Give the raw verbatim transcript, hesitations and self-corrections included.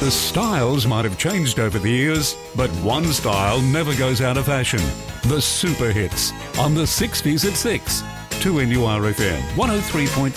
The styles might have changed over the years, but one style never goes out of fashion. The super hits on the sixties at six. two N U R F M one oh three point